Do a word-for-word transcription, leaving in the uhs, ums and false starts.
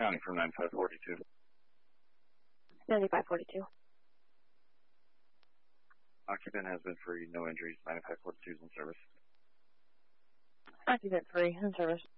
County from ninety-five forty-two. ninety-five forty-two. Occupant has been free, no injuries. ninety-five forty-two is in service. Occupant free, in service.